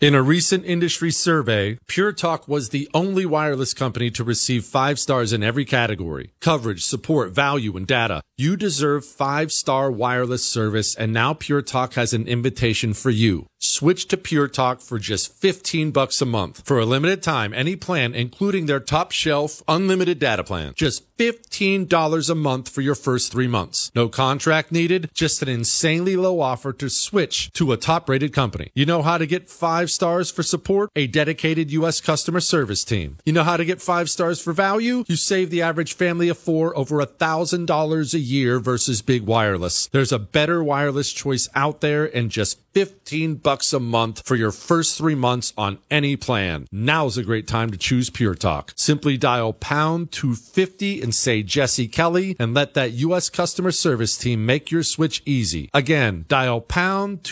In a recent industry survey, Pure Talk was the only wireless company to receive 5 stars in every category. Coverage, support, value, and data. You deserve 5-star wireless service, and now Pure Talk has an invitation for you. Switch to Pure Talk for just $15 a month. For a limited time, any plan, including their top shelf unlimited data plan. Just $15 a month for your first 3 months. No contract needed, just an insanely low offer to switch to a top-rated company. You know how to get 5 stars for support? A dedicated U.S. customer service team. You know how to get 5 stars for value? You save the average family of 4 over $1,000 a year versus big wireless. There's a better wireless choice out there, and just $15 a month for your first 3 months on any plan. Now's a great time to choose Pure Talk. Simply dial pound 250 and say Jesse Kelly, and let that U.S. customer service team make your switch easy. Again, dial pound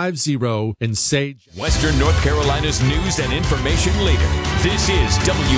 250 and say Western North Carolina's news and information leader. This is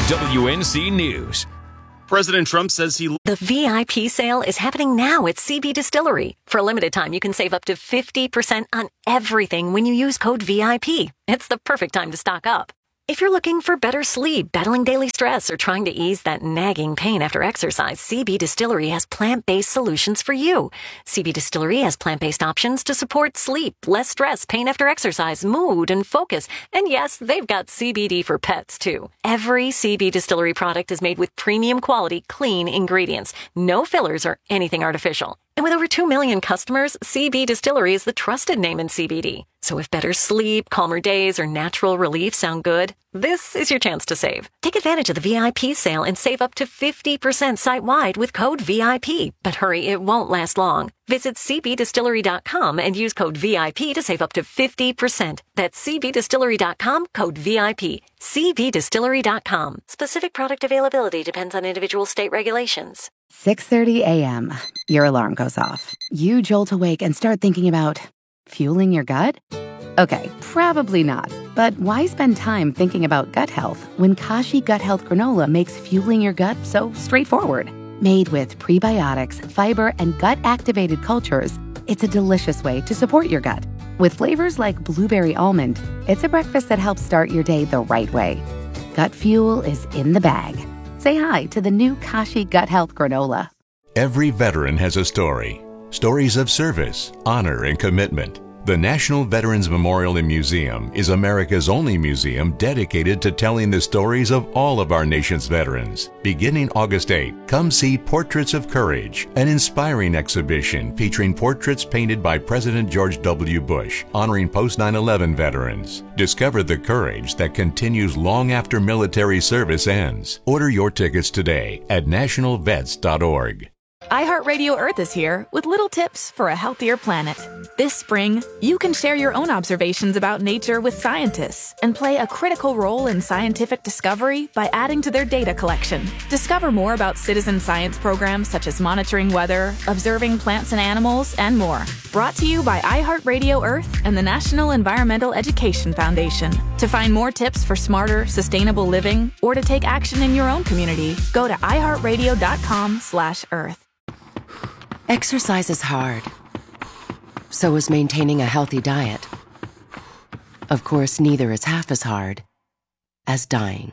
WWNC News. President Trump says The VIP sale is happening now at CB Distillery. For a limited time, you can save up to 50% on everything when you use code VIP. It's the perfect time to stock up. If you're looking for better sleep, battling daily stress, or trying to ease that nagging pain after exercise, CB Distillery has plant-based solutions for you. CB Distillery has plant-based options to support sleep, less stress, pain after exercise, mood, and focus. And yes, they've got CBD for pets, too. Every CB Distillery product is made with premium quality, clean ingredients. No fillers or anything artificial. And with over 2 million customers, CB Distillery is the trusted name in CBD. So if better sleep, calmer days, or natural relief sound good, this is your chance to save. Take advantage of the VIP sale and save up to 50% site-wide with code VIP. But hurry, it won't last long. Visit cbdistillery.com and use code VIP to save up to 50%. That's cbdistillery.com, code VIP. cbdistillery.com. Specific product availability depends on individual state regulations. 6:30 a.m. Your alarm goes off. You jolt awake and start thinking about fueling your gut? Okay, probably not. But why spend time thinking about gut health when Kashi Gut Health Granola makes fueling your gut so straightforward? Made with prebiotics, fiber, and gut-activated cultures, it's a delicious way to support your gut. With flavors like blueberry almond, it's a breakfast that helps start your day the right way. Gut fuel is in the bag. Say hi to the new Kashi Gut Health Granola. Every veteran has a story. Stories of service, honor, and commitment. The National Veterans Memorial and Museum is America's only museum dedicated to telling the stories of all of our nation's veterans. Beginning August 8, come see Portraits of Courage, an inspiring exhibition featuring portraits painted by President George W. Bush, honoring post-9/11 veterans. Discover the courage that continues long after military service ends. Order your tickets today at nationalvets.org. iHeartRadio Earth is here with little tips for a healthier planet. This spring, you can share your own observations about nature with scientists and play a critical role in scientific discovery by adding to their data collection. Discover more about citizen science programs such as monitoring weather, observing plants and animals, and more. Brought to you by iHeartRadio Earth and the National Environmental Education Foundation. To find more tips for smarter, sustainable living or to take action in your own community, go to iHeartRadio.com/Earth. Exercise is hard. So is maintaining a healthy diet. Of course, neither is half as hard as dying.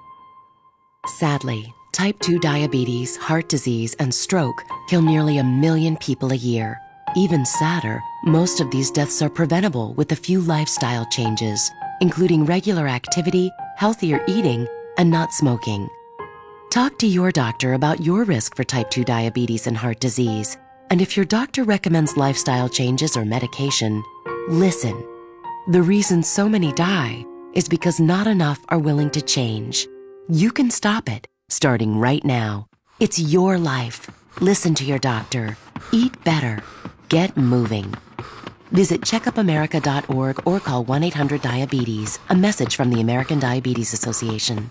Sadly, type 2 diabetes, heart disease, and stroke kill nearly 1 million people a year. Even sadder, most of these deaths are preventable with a few lifestyle changes, including regular activity, healthier eating, and not smoking. Talk to your doctor about your risk for type 2 diabetes and heart disease. And if your doctor recommends lifestyle changes or medication, listen. The reason so many die is because not enough are willing to change. You can stop it, starting right now. It's your life. Listen to your doctor. Eat better. Get moving. Visit checkupamerica.org or call 1-800-DIABETES. A message from the American Diabetes Association.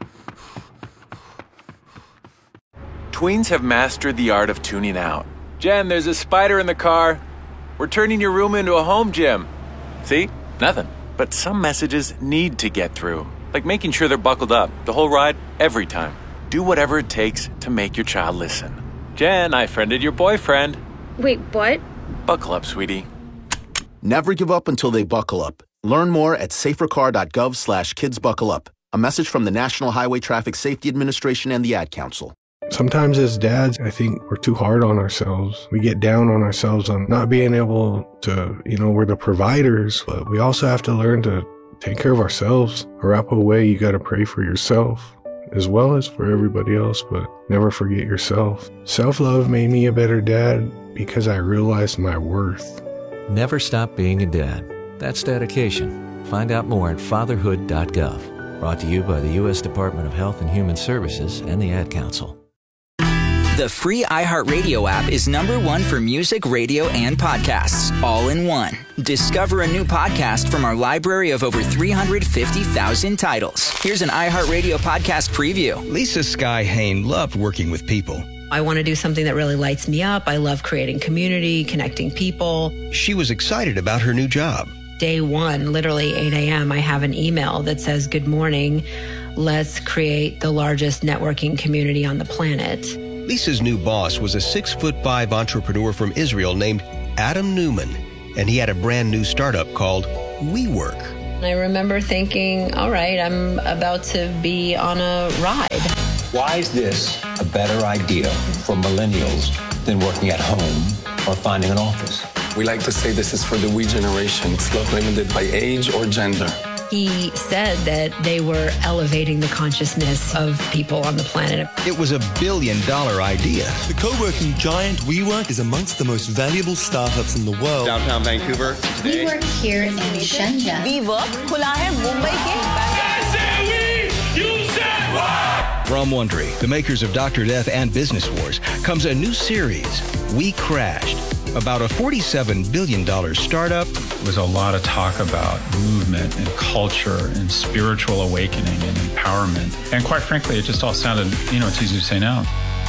Tweens have mastered the art of tuning out. Jen, there's a spider in the car. We're turning your room into a home gym. See? Nothing. But some messages need to get through. Like making sure they're buckled up the whole ride, every time. Do whatever it takes to make your child listen. Jen, I friended your boyfriend. Wait, what? Buckle up, sweetie. Never give up until they buckle up. Learn more at safercar.gov/kidsbuckleup. A message from the National Highway Traffic Safety Administration and the Ad Council. Sometimes as dads, I think we're too hard on ourselves. We get down on ourselves on not being able to, we're the providers, but we also have to learn to take care of ourselves. Arapahoe way, you got to pray for yourself as well as for everybody else, but never forget yourself. Self-love made me a better dad because I realized my worth. Never stop being a dad. That's dedication. Find out more at fatherhood.gov. Brought to you by the U.S. Department of Health and Human Services and the Ad Council. The free iHeartRadio app is #1 for music, radio, and podcasts, all in one. Discover a new podcast from our library of over 350,000 titles. Here's an iHeartRadio podcast preview. Lisa Sky Hain loved working with people. I want to do something that really lights me up. I love creating community, connecting people. She was excited about her new job. Day one, literally 8 a.m., I have an email that says, "Good morning. Let's create the largest networking community on the planet." Lisa's new boss was a 6'5" entrepreneur from Israel named Adam Newman, and he had a brand new startup called WeWork. I remember thinking, all right, I'm about to be on a ride. Why is this a better idea for millennials than working at home or finding an office? We like to say this is for the we generation. It's not limited by age or gender. He said that they were elevating the consciousness of people on the planet. It was $1 billion idea. The co-working giant WeWork is amongst the most valuable startups in the world. Downtown Vancouver. We work here in Shenzhen. WeWork खुला है मुंबई के. From Wondery, the makers of Dr. Death and Business Wars, comes a new series, We Crashed, about a $47 billion startup. There was a lot of talk about movement and culture and spiritual awakening and empowerment. And quite frankly, it just all sounded, it's easy to say now.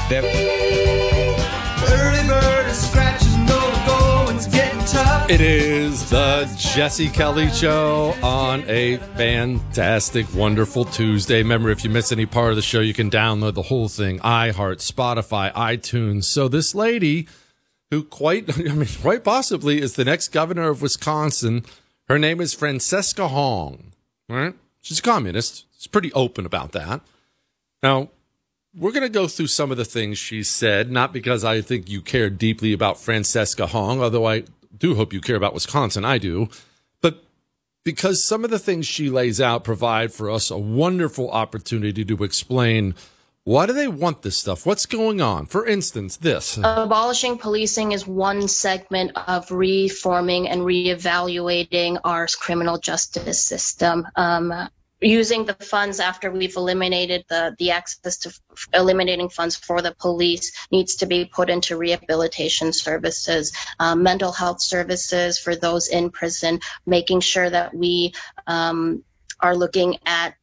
Early bird is scratching, going's getting tough. It is the Jesse Kelly Show on a fantastic, wonderful Tuesday. Remember, if you miss any part of the show, you can download the whole thing, iHeart, Spotify, iTunes. So this lady, who quite possibly is the next governor of Wisconsin, her name is Francesca Hong. Right? She's a communist. She's pretty open about that. Now, we're going to go through some of the things she said, not because I think you care deeply about Francesca Hong, although I do hope you care about Wisconsin. I do. But because some of the things she lays out provide for us a wonderful opportunity to explain, why do they want this stuff? What's going on? For instance, this. Abolishing policing is one segment of reforming and reevaluating our criminal justice system. Using the funds after we've eliminated the access to eliminating funds for the police needs to be put into rehabilitation services, mental health services for those in prison, making sure that we are looking at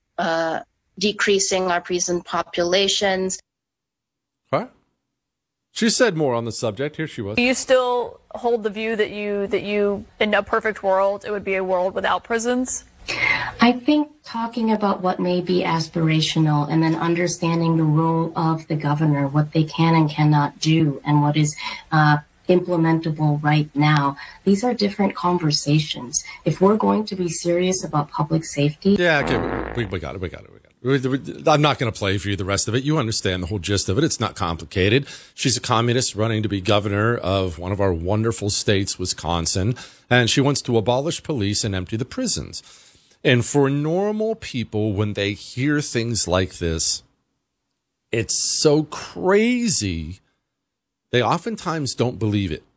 decreasing our prison populations. What? She said more on the subject. Here she was. Do you still hold the view that you in a perfect world, it would be a world without prisons? I think talking about what may be aspirational and then understanding the role of the governor, what they can and cannot do, and what is implementable right now. These are different conversations. If we're going to be serious about public safety. Yeah, okay, we got it. I'm not going to play for you the rest of it. You understand the whole gist of it. It's not complicated. She's a communist running to be governor of one of our wonderful states, Wisconsin, and she wants to abolish police and empty the prisons. And for normal people, when they hear things like this, it's so crazy, they oftentimes don't believe it.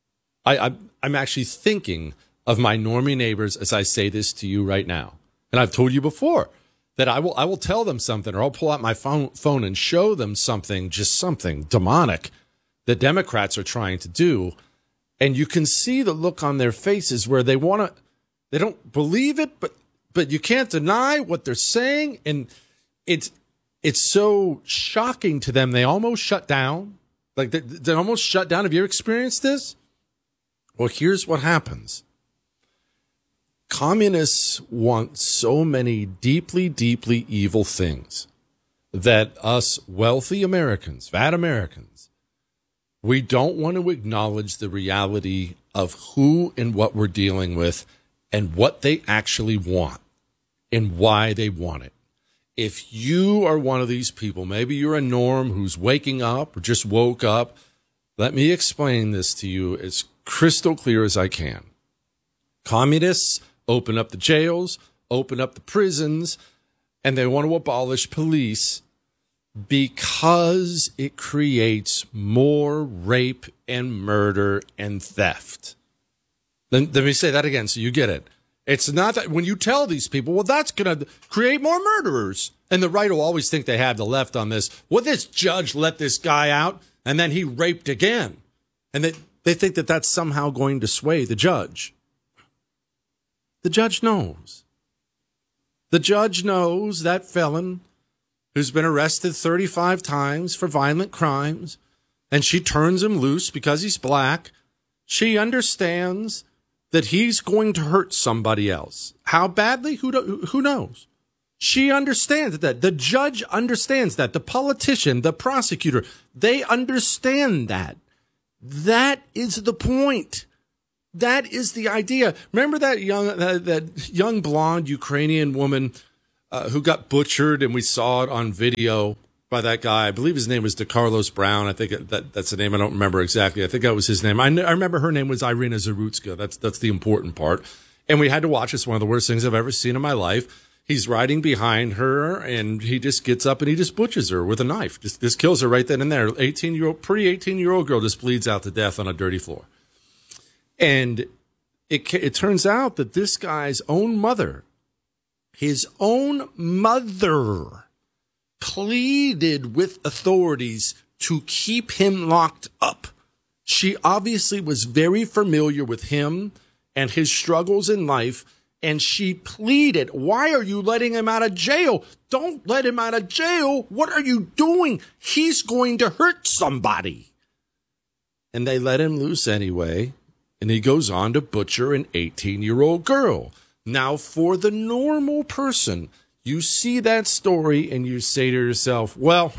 I'm actually thinking of my normie neighbors as I say this to you right now. And I've told you before that I will tell them something, or I'll pull out my phone and show them something, just something demonic that Democrats are trying to do. And you can see the look on their faces where they don't believe it, but you can't deny what they're saying. And it's so shocking to them. They almost shut down. Like they almost shut down. Have you ever experienced this? Well, here's what happens. Communists want so many deeply, deeply evil things that us wealthy Americans, fat Americans, we don't want to acknowledge the reality of who and what we're dealing with and what they actually want and why they want it. If you are one of these people, maybe you're a norm who's waking up or just woke up, let me explain this to you as crystal clear as I can. Communists open up the jails, open up the prisons, and they want to abolish police because it creates more rape and murder and theft. Let me say that again so you get it. It's not that when you tell these people, well, that's going to create more murderers. And the right will always think they have the left on this. Well, this judge let this guy out, and then he raped again. And they think that that's somehow going to sway the judge. The judge knows. The judge knows that felon who's been arrested 35 times for violent crimes, and she turns him loose because he's black. She understands that he's going to hurt somebody else. How badly? Who knows? She understands that. The judge understands that. The politician, the prosecutor, they understand that. That is the point. That is the idea. Remember that young blonde Ukrainian woman who got butchered, and we saw it on video by that guy. I believe his name was DeCarlos Brown. I think that's the name. I don't remember exactly. I think that was his name. I remember her name was Irina Zarutska. That's the important part. And we had to watch. It's one of the worst things I've ever seen in my life. He's riding behind her, and he just gets up and he just butchers her with a knife. Just kills her right then and there. Pretty 18-year-old girl just bleeds out to death on a dirty floor. And it turns out that this guy's own mother, his own mother, pleaded with authorities to keep him locked up. She obviously was very familiar with him and his struggles in life, and she pleaded, why are you letting him out of jail? Don't let him out of jail. What are you doing? He's going to hurt somebody. And they let him loose anyway, and he goes on to butcher an 18-year-old girl. Now, for the normal person, you see that story and you say to yourself, well,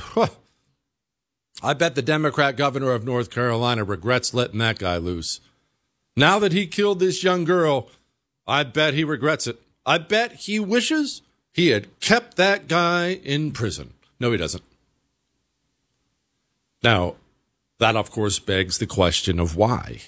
I bet the Democrat governor of North Carolina regrets letting that guy loose. Now that he killed this young girl, I bet he regrets it. I bet he wishes he had kept that guy in prison. No, he doesn't. Now, that, of course, begs the question of why.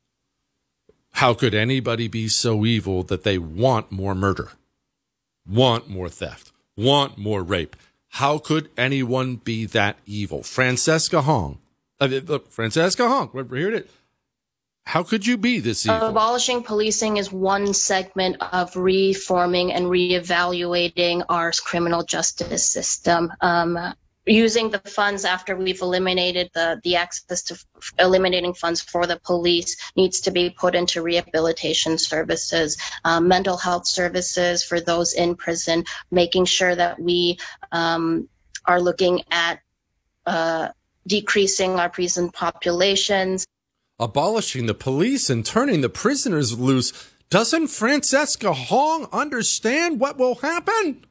How could anybody be so evil that they want more murder, want more theft, want more rape? How could anyone be that evil? Francesca Hong. Francesca Hong, we're here to... How could you be this evil? Abolishing policing is one segment of reforming and reevaluating our criminal justice system. Using the funds after we've eliminated the access to eliminating funds for the police needs to be put into rehabilitation services, mental health services for those in prison, making sure that we are looking at decreasing our prison populations. Abolishing the police and turning the prisoners loose. Doesn't Francesca Hong understand what will happen?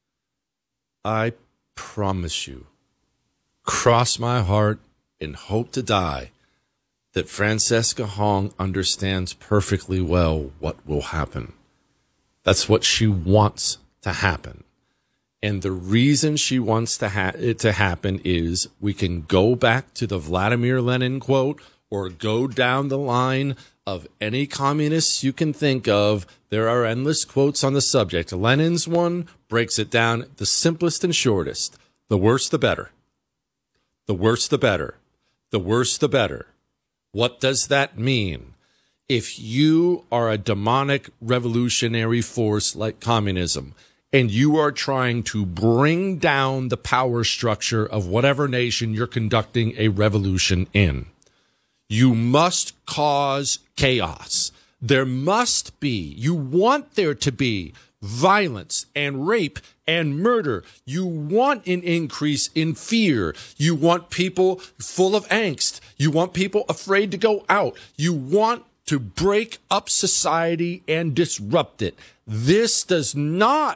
I promise you, cross my heart and hope to die, that Francesca Hong understands perfectly well what will happen. That's what she wants to happen. And the reason she wants it to happen is we can go back to the Vladimir Lenin quote, or go down the line of any communists you can think of. There are endless quotes on the subject. Lenin's one breaks it down the simplest and shortest. The worse, the better. The worse, the better. The worse, the better. What does that mean? If you are a demonic revolutionary force like communism, and you are trying to bring down the power structure of whatever nation you're conducting a revolution in, you must cause chaos. There must be, you want there to be violence and rape and murder. You want an increase in fear. You want people full of angst. You want people afraid to go out. You want to break up society and disrupt it. This does not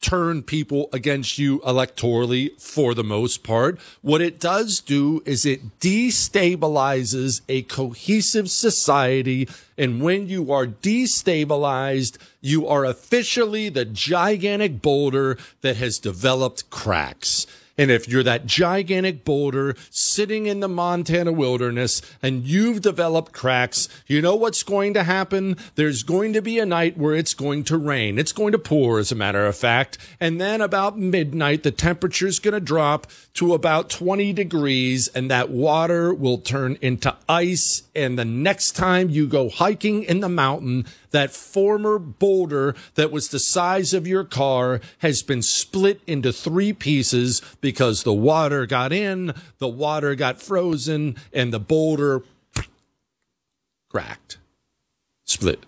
turn people against you electorally for the most part. What it does do is it destabilizes a cohesive society. And when you are destabilized, you are officially the gigantic boulder that has developed cracks. And if you're that gigantic boulder sitting in the Montana wilderness and you've developed cracks, you know what's going to happen? There's going to be a night where it's going to rain. It's going to pour, as a matter of fact. And then about midnight, the temperature's going to drop to about 20 degrees, and that water will turn into ice. And the next time you go hiking in the mountain, that former boulder that was the size of your car has been split into 3 pieces because the water got in, the water got frozen, and the boulder cracked, split.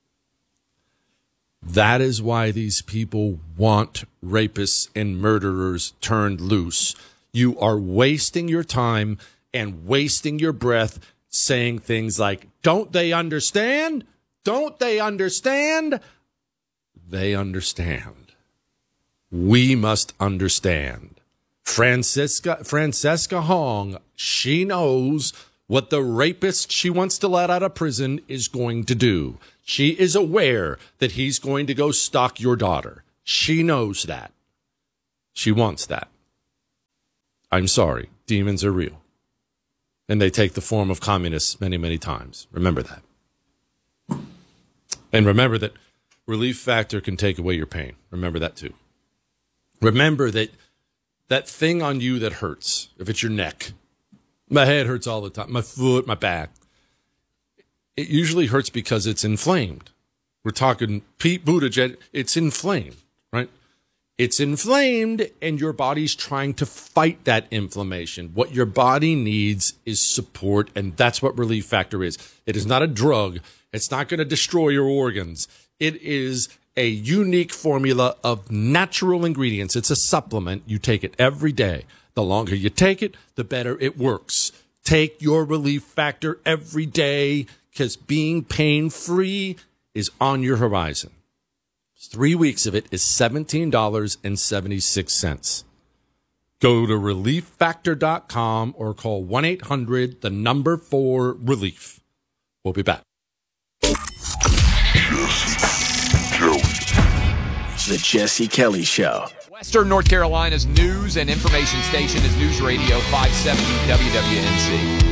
That is why these people want rapists and murderers turned loose. You are wasting your time and wasting your breath saying things like, don't they understand? Don't they understand? They understand. We must understand. Francesca Hong, she knows what the rapist she wants to let out of prison is going to do. She is aware that he's going to go stalk your daughter. She knows that. She wants that. I'm sorry, demons are real. And they take the form of communists many, many times. Remember that. And remember that Relief Factor can take away your pain. Remember that too. Remember that that thing on you that hurts, if it's your neck, my head hurts all the time, my foot, my back, it usually hurts because it's inflamed. We're talking Pete Buttigieg, it's inflamed, right? It's inflamed, and your body's trying to fight that inflammation. What your body needs is support, and that's what Relief Factor is. It is not a drug. It's not going to destroy your organs. It is a unique formula of natural ingredients. It's a supplement. You take it every day. The longer you take it, the better it works. Take your Relief Factor every day, because being pain-free is on your horizon. 3 weeks of it is $17.76. Go to relieffactor.com or call 1-800-4-RELIEF. We'll be back. The Jesse Kelly Show. Western North Carolina's news and information station is News Radio 570 WWNC.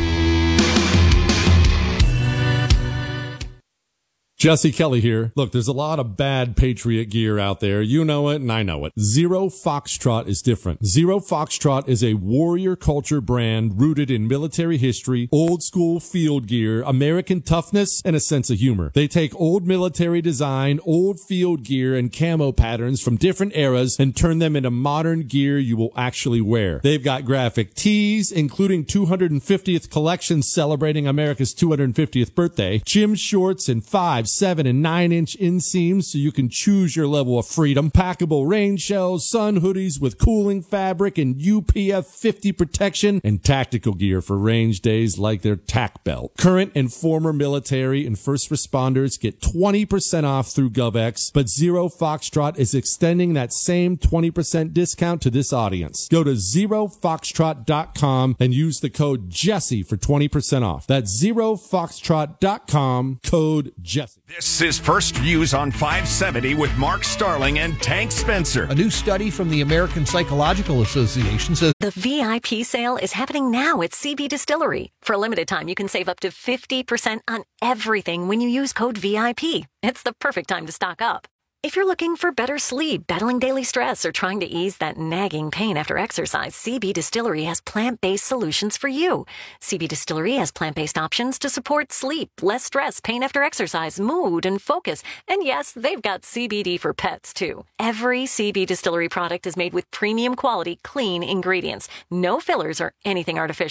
Jesse Kelly here. Look, there's a lot of bad Patriot gear out there. You know it, and I know it. Zero Foxtrot is different. Zero Foxtrot is a warrior culture brand rooted in military history, old school field gear, American toughness, and a sense of humor. They take old military design, old field gear, and camo patterns from different eras and turn them into modern gear you will actually wear. They've got graphic tees, including 250th collections celebrating America's 250th birthday, gym shorts, and 5, 7, and 9-inch inseams so you can choose your level of freedom, packable rain shells, sun hoodies with cooling fabric and UPF 50 protection, and tactical gear for range days like their TAC belt. Current and former military and first responders get 20% off through GovX, but Zero Foxtrot is extending that same 20% discount to this audience. Go to zerofoxtrot.com and use the code Jesse for 20% off. That's zerofoxtrot.com, code Jesse. This is First Views on 570 with Mark Starling and Tank Spencer. A new study from the American Psychological Association says the VIP sale is happening now at CB Distillery. For a limited time, you can save up to 50% on everything when you use code VIP. It's the perfect time to stock up. If you're looking for better sleep, battling daily stress, or trying to ease that nagging pain after exercise, CB Distillery has plant-based solutions for you. CB Distillery has plant-based options to support sleep, less stress, pain after exercise, mood, and focus. And yes, they've got CBD for pets, too. Every CB Distillery product is made with premium quality, clean ingredients. No fillers or anything artificial.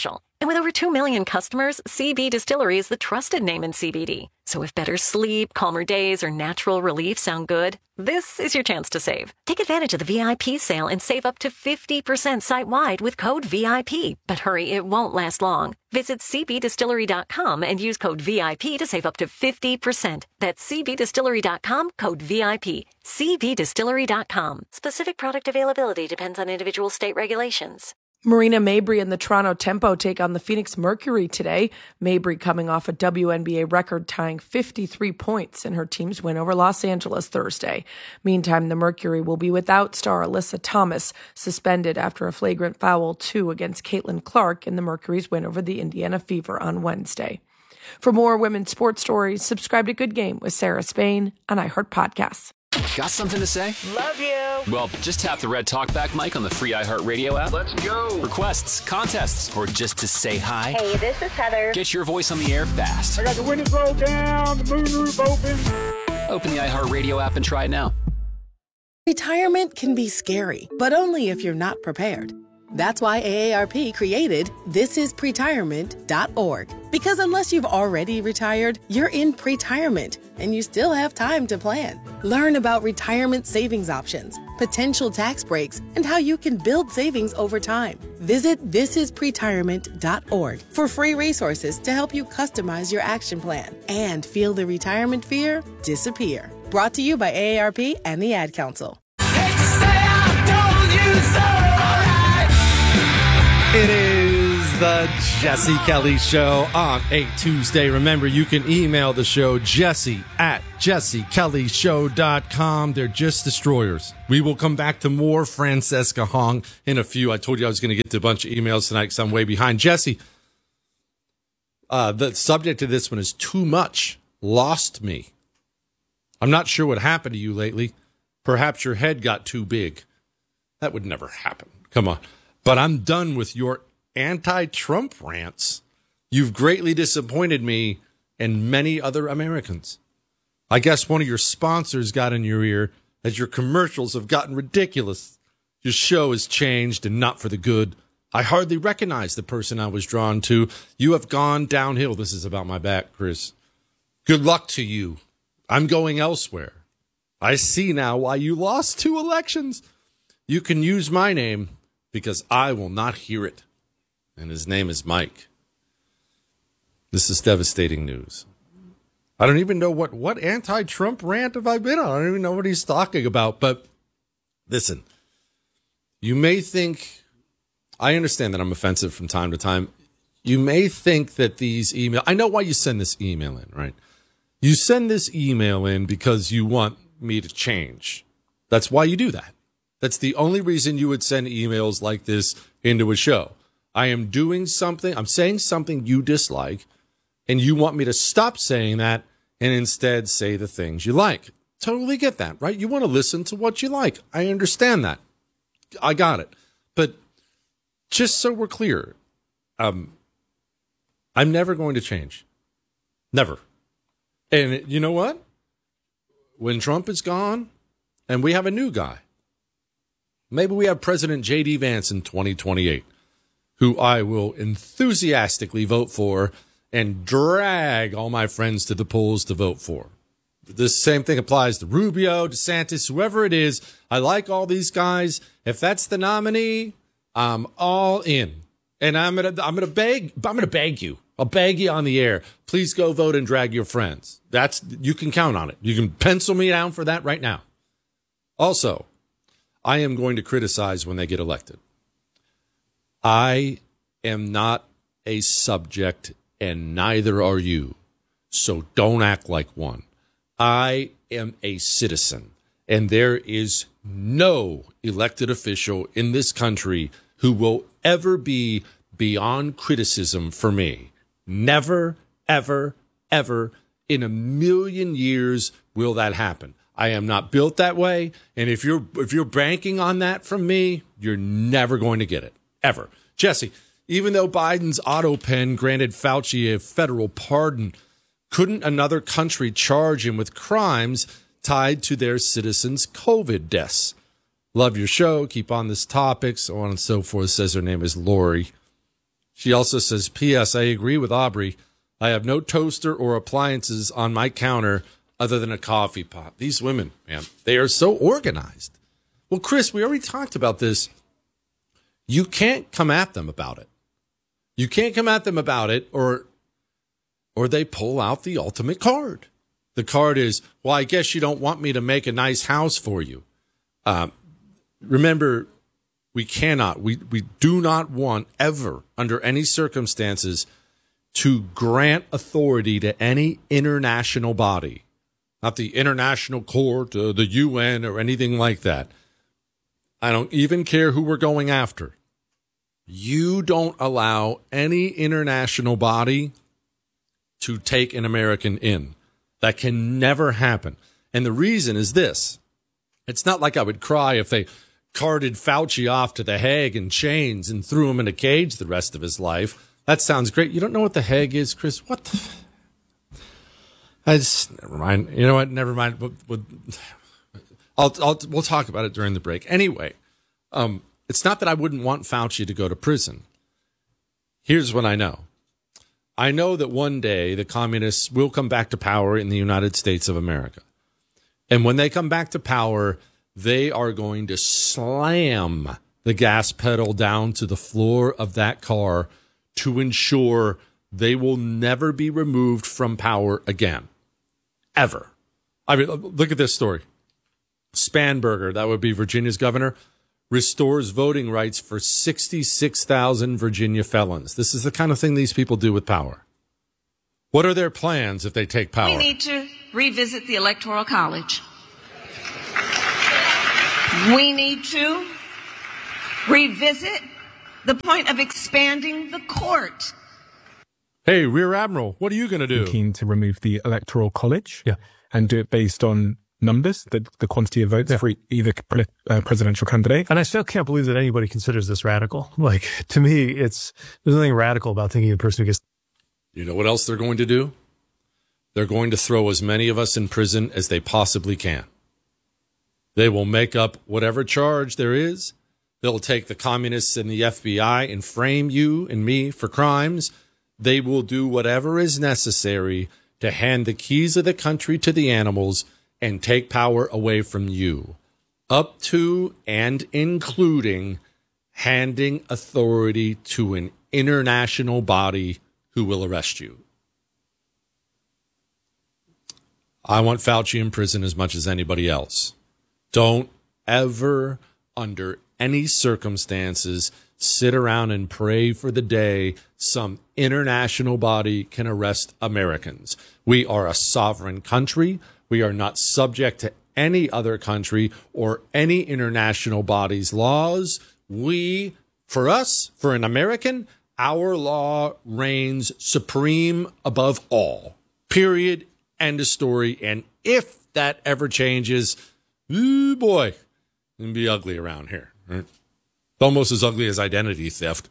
And with over 2 million customers, CB Distillery is the trusted name in CBD. So if better sleep, calmer days, or natural relief sound good, this is your chance to save. Take advantage of the VIP sale and save up to 50% site-wide with code VIP. But hurry, it won't last long. Visit cbdistillery.com and use code VIP to save up to 50%. That's cbdistillery.com, code VIP. cbdistillery.com. Specific product availability depends on individual state regulations. Marina Mabrey and the Toronto Tempo take on the Phoenix Mercury today. Mabrey coming off a WNBA record tying 53 points in her team's win over Los Angeles Thursday. Meantime, the Mercury will be without star Alyssa Thomas, suspended after a flagrant foul 2 against Caitlin Clark in the Mercury's win over the Indiana Fever on Wednesday. For more women's sports stories, subscribe to Good Game with Sarah Spain on iHeart Podcasts. Got something to say? Love you. Well, just tap the red talkback mic on the free iHeartRadio app. Let's go. Requests, contests, or just to say hi. Hey, this is Heather. Get your voice on the air fast. I got the windows rolled down, the moonroof open. Open the iHeartRadio app and try it now. Retirement can be scary, but only if you're not prepared. That's why AARP created thisispretirement.org. Because unless you've already retired, you're in pretirement, and you still have time to plan. Learn about retirement savings options, potential tax breaks, and how you can build savings over time. Visit thisispretirement.org for free resources to help you customize your action plan and feel the retirement fear disappear. Brought to you by AARP and the Ad Council. It is the Jesse Kelly Show on a Tuesday. Remember, you can email the show, jesse@jessekellyshow.com. They're just destroyers. We will come back to more Francesca Hong in a few. I told you I was going to get to a bunch of emails tonight because I'm way behind. Jesse, the subject of this one is too much. Lost me. I'm not sure what happened to you lately. Perhaps your head got too big. That would never happen. Come on. But I'm done with your anti-Trump rants. You've greatly disappointed me and many other Americans. I guess one of your sponsors got in your ear as your commercials have gotten ridiculous. Your show has changed and not for the good. I hardly recognize the person I was drawn to. You have gone downhill. This is about my back, Chris. Good luck to you. I'm going elsewhere. I see now why you lost 2 elections. You can use my name, because I will not hear it. And his name is Mike. This is devastating news. I don't even know what anti-Trump rant have I been on. I don't even know what he's talking about. But listen, you may think, I understand that I'm offensive from time to time. You may think that these emails, I know why you send this email in, right? You send this email in because you want me to change. That's why you do that. That's the only reason you would send emails like this into a show. I am doing something, I'm saying something you dislike, and you want me to stop saying that and instead say the things you like. Totally get that, right? You want to listen to what you like. I understand that. I got it. But just so we're clear, I'm never going to change. Never. And you know what? When Trump is gone and we have a new guy, maybe we have President J.D. Vance in 2028, who I will enthusiastically vote for and drag all my friends to the polls to vote for. The same thing applies to Rubio, DeSantis, whoever it is. I like all these guys. If that's the nominee, I'm all in. And I'm gonna beg you. I'll beg you on the air. Please go vote and drag your friends. You can count on it. You can pencil me down for that right now. Also, I am going to criticize when they get elected. I am not a subject, and neither are you. So don't act like one. I am a citizen, and there is no elected official in this country who will ever be beyond criticism for me. Never, ever, ever in a million years will that happen. I am not built that way, and if you're banking on that from me, you're never going to get it, ever. Jesse, even though Biden's auto pen granted Fauci a federal pardon, couldn't another country charge him with crimes tied to their citizens' COVID deaths? Love your show. Keep on this topic, so on and so forth. Says her name is Lori. She also says, P.S. I agree with Aubrey. I have no toaster or appliances on my counter other than a coffee pot. These women, man, they are so organized. Well, Chris, we already talked about this. You can't come at them about it. You can't come at them about it or they pull out the ultimate card. The card is, well, I guess you don't want me to make a nice house for you. Remember, we do not want ever, under any circumstances, to grant authority to any international body, not the International Court, the UN, or anything like that. I don't even care who we're going after. You don't allow any international body to take an American in. That can never happen. And the reason is this. It's not like I would cry if they carted Fauci off to The Hague in chains and threw him in a cage the rest of his life. That sounds great. You don't know what The Hague is, Chris? What the... never mind. You know what? Never mind. We'll talk about it during the break. Anyway, it's not that I wouldn't want Fauci to go to prison. Here's what I know. I know that one day the communists will come back to power in the United States of America. And when they come back to power, they are going to slam the gas pedal down to the floor of that car to ensure they will never be removed from power again. Ever. I mean, look at this story. Spanberger, that would be Virginia's governor, restores voting rights for 66,000 Virginia felons. This is the kind of thing these people do with power. What are their plans if they take power? We need to revisit the Electoral College. We need to revisit the point of expanding the court. Hey, Rear Admiral, what are you going to do? Keen to remove the Electoral College and do it based on numbers, the quantity of votes for either presidential candidate. And I still can't believe that anybody considers this radical. Like, to me, there's nothing radical about thinking the person who gets... You know what else they're going to do? They're going to throw as many of us in prison as they possibly can. They will make up whatever charge there is. They'll take the communists and the FBI and frame you and me for crimes. They will do whatever is necessary to hand the keys of the country to the animals and take power away from you, up to and including handing authority to an international body who will arrest you. I want Fauci in prison as much as anybody else. Don't ever, under any circumstances, sit around and pray for the day some international body can arrest Americans. We are a sovereign country. We are not subject to any other country or any international body's laws. For an American, our law reigns supreme above all. Period. End of story. And if that ever changes, ooh boy, it can be ugly around here. Right? It's almost as ugly as identity theft.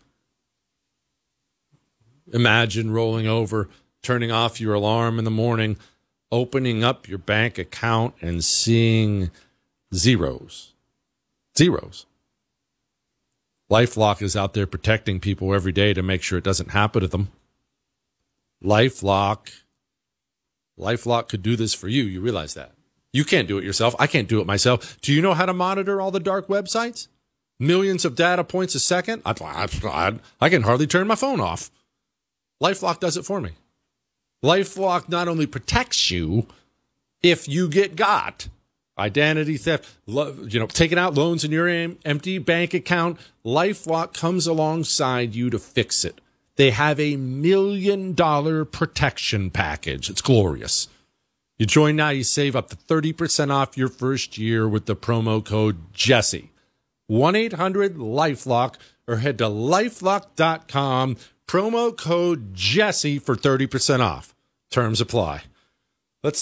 Imagine rolling over, turning off your alarm in the morning, opening up your bank account and seeing zeros. Zeros. LifeLock is out there protecting people every day to make sure it doesn't happen to them. LifeLock could do this for you. You realize that. You can't do it yourself. I can't do it myself. Do you know how to monitor all the dark websites? Millions of data points a second? I can hardly turn my phone off. LifeLock does it for me. LifeLock not only protects you if you get got, identity theft, taking out loans in your empty bank account, LifeLock comes alongside you to fix it. They have $1 million protection package. It's glorious. You join now, you save up to 30% off your first year with the promo code Jesse. 1-800-LifeLock or head to lifelock.com. Promo code Jesse for 30% off. Terms apply.